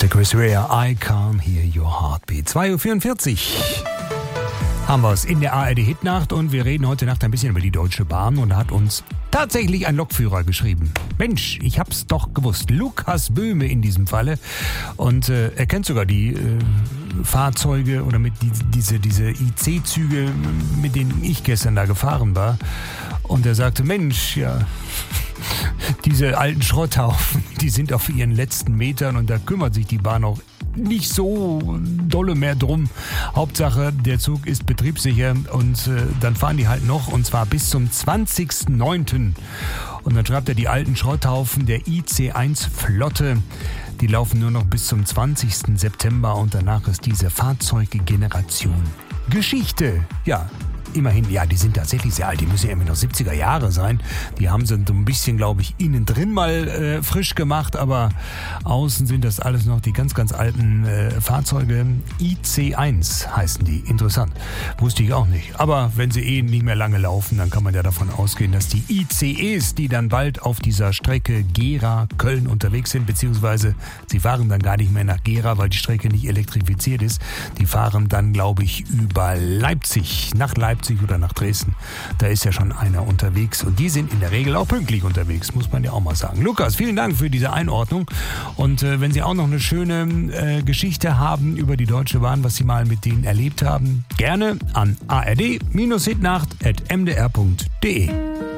der Chris Rea, I Can't Hear Your Heartbeat. 2.44 Uhr haben wir es in der ARD-Hitnacht und wir reden heute Nacht ein bisschen über die Deutsche Bahn und da hat uns tatsächlich ein Lokführer geschrieben. Mensch, ich hab's doch gewusst. Lukas Böhme in diesem Falle. Und er kennt sogar die Fahrzeuge oder mit diese IC-Züge, mit denen ich gestern da gefahren war. Und er sagte, Mensch, ja, diese alten Schrotthaufen, die sind auf ihren letzten Metern und da kümmert sich die Bahn auch nicht so dolle mehr drum. Hauptsache, der Zug ist betriebssicher und dann fahren die halt noch und zwar bis zum 20.09. Und dann schreibt er, die alten Schrotthaufen der IC1-Flotte, die laufen nur noch bis zum 20. September und danach ist diese Fahrzeuggeneration Geschichte. Ja. Immerhin, ja, die sind tatsächlich sehr alt. Die müssen ja immer noch 70er Jahre sein. Die haben sie so ein bisschen, glaube ich, innen drin mal frisch gemacht, aber außen sind das alles noch die ganz, ganz alten Fahrzeuge. IC1 heißen die. Interessant. Wusste ich auch nicht. Aber wenn sie nicht mehr lange laufen, dann kann man ja davon ausgehen, dass die ICEs, die dann bald auf dieser Strecke Gera-Köln unterwegs sind, beziehungsweise sie fahren dann gar nicht mehr nach Gera, weil die Strecke nicht elektrifiziert ist. Die fahren dann, glaube ich, über Leipzig, nach Leipzig oder nach Dresden. Da ist ja schon einer unterwegs und die sind in der Regel auch pünktlich unterwegs, muss man ja auch mal sagen. Lukas, vielen Dank für diese Einordnung und wenn Sie auch noch eine schöne Geschichte haben über die Deutsche Bahn, was Sie mal mit denen erlebt haben, gerne an ard-hitnacht@mdr.de.